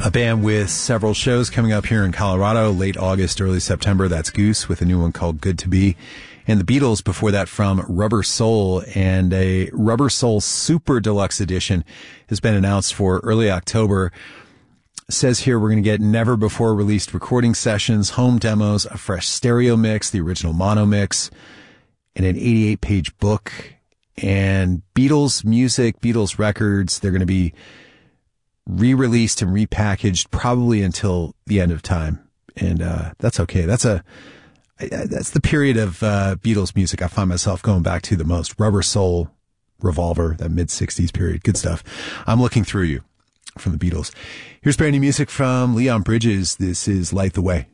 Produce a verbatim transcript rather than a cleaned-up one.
A band with several shows coming up here in Colorado, late August, early September. That's Goose with a new one called Good to Be. And the Beatles before that from Rubber Soul. And a Rubber Soul Super Deluxe Edition has been announced for early October. It says here we're going to get never before released recording sessions, home demos, a fresh stereo mix, the original mono mix, and an eighty-eight page book. And Beatles music, Beatles records, they're going to be re-released and repackaged probably until the end of time. And uh that's okay. That's a that's the period of uh Beatles music I find myself going back to the most. Rubber Soul, Revolver, that mid-sixties period. Good stuff. I'm Looking Through You from the Beatles. Here's brand new music from Leon Bridges. This is Light the Way.